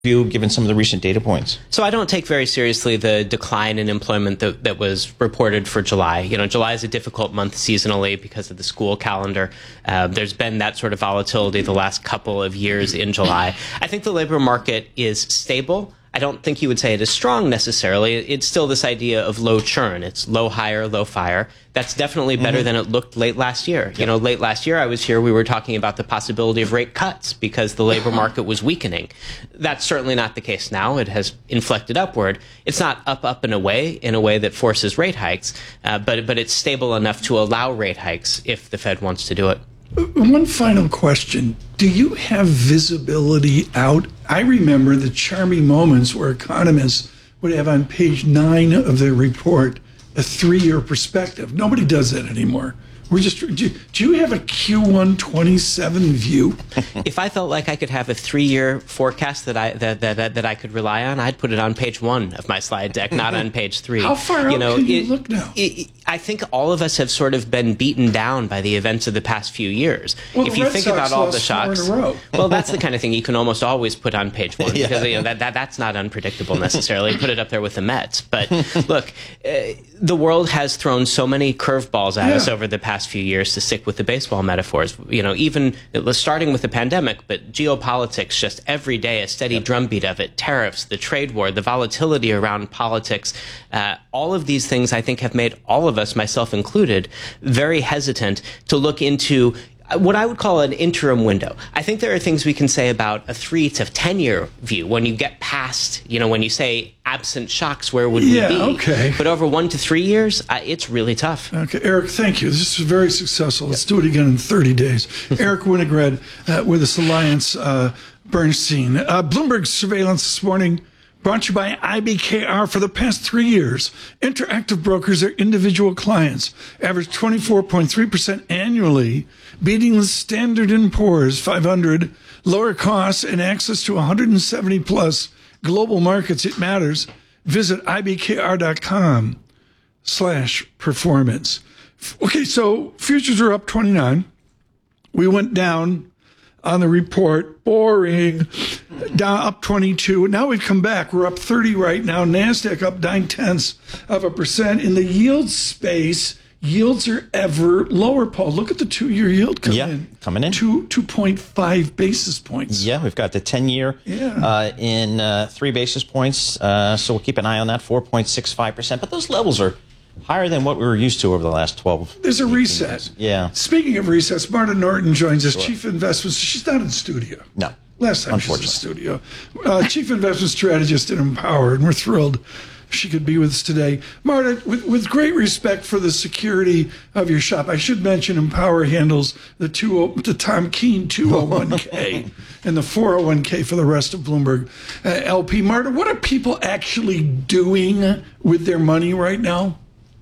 view, given some of the recent data points? So I don't take very seriously the decline in employment that was reported for July. July is a difficult month seasonally because of the school calendar. There's been that sort of volatility the last couple of years in July. I think the labor market is stable. I don't think you would say it is strong necessarily. It's still this idea of low churn. It's low hire, low fire. That's definitely better than it looked late last year. Late last year I was here, we were talking about the possibility of rate cuts because the labor market was weakening. That's certainly not the case now. It has inflected upward. It's not up and away in a way that forces rate hikes, but it's stable enough to allow rate hikes if the Fed wants to do it. One final question. Do you have visibility out? I remember the charming moments where economists would have on page 9 of their report a 3-year perspective. Nobody does that anymore. Do you have a Q1 27 view? If I felt like I could have a 3-year forecast that I could rely on, I'd put it on page 1 of my slide deck, not on page 3. How far out can you look now? I think all of us have sort of been beaten down by the events of the past few years. Well, if you think about all the shocks, well, that's the kind of thing you can almost always put on page 1 because that's not unpredictable necessarily. Put it up there with the Mets. But look, the world has thrown so many curveballs at us over the past few years, to stick with the baseball metaphors. Even starting with the pandemic, but geopolitics, just every day a steady drumbeat of it. Tariffs, the trade war, the volatility around politics. All of these things, I think, have made all of us, myself included, very hesitant to look into what I would call an interim window. I think there are things we can say about a 3 to 10-year view. When you get past, when you say absent shocks, where would we be? Okay. But over 1 to 3 years, it's really tough. Okay, Eric, thank you. This is very successful. Let's do it again in 30 days. Eric Winograd with this Alliance Bernstein. Bloomberg surveillance this morning brought to you by IBKR. For the past 3 years, Interactive Brokers are individual clients, averaged 24.3% annually, beating the Standard & Poor's 500, lower costs, and access to 170-plus global markets. It matters. Visit ibkr.com/performance. Okay, so futures are up 29. We went down on the report. Boring. Down up 22. Now we've come back. We're up 30 right now. NASDAQ up 0.9%. In the yield space, yields are ever lower, Paul. Look at the 2-year yield coming in. 2.5 basis points. Yeah, we've got the 10-year in 3 basis points. So we'll keep an eye on that, 4.65%. But those levels are higher than what we were used to over the last 12. There's a reset. Years. Yeah. Speaking of resets, Marta Norton joins us, Chief Investment. She's not in studio. No. Last time she was in studio. Chief Investment Strategist at Empower, and we're thrilled she could be with us today. Marta, with great respect for the security of your shop, I should mention Empower handles the Tom Keene 201k and the 401k for the rest of Bloomberg LP. Marta, what are people actually doing with their money right now?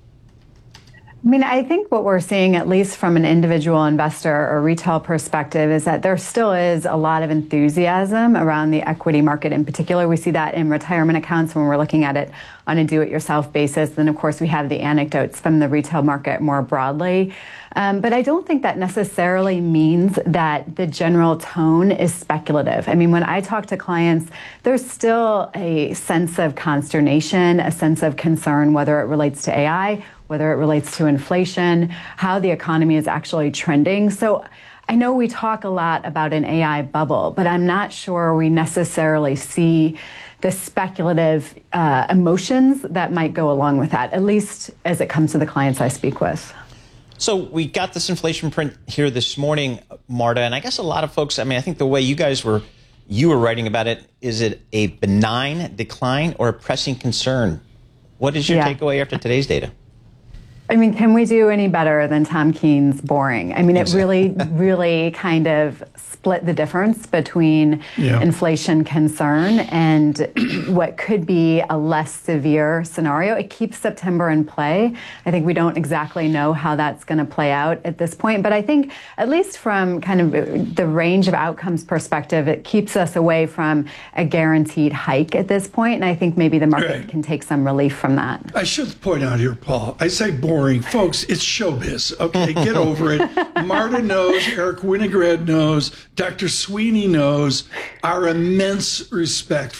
I think what we're seeing, at least from an individual investor or retail perspective, is that there still is a lot of enthusiasm around the equity market in particular. We see that in retirement accounts when we're looking at it on a do-it-yourself basis. Then, of course, we have the anecdotes from the retail market more broadly. But I don't think that necessarily means that the general tone is speculative. When I talk to clients, there's still a sense of consternation, a sense of concern, whether it relates to AI, whether it relates to inflation, how the economy is actually trending. So I know we talk a lot about an AI bubble, but I'm not sure we necessarily see the speculative emotions that might go along with that, at least as it comes to the clients I speak with. So we got this inflation print here this morning, Marta, and I guess a lot of folks, I think the way you were writing about it, is it a benign decline or a pressing concern? What is your takeaway after today's data? Can we do any better than Tom Keene's boring? It really kind of split the difference between inflation concern and what could be a less severe scenario. It keeps September in play. I think we don't exactly know how that's going to play out at this point, but I think at least from kind of the range of outcomes perspective, it keeps us away from a guaranteed hike at this point, and I think maybe the market can take some relief from that. I should point out here, Paul, I say boring boring. Folks, it's showbiz. Okay, get over it. Marta knows, Eric Winograd knows, Dr. Sweeney knows, our immense respect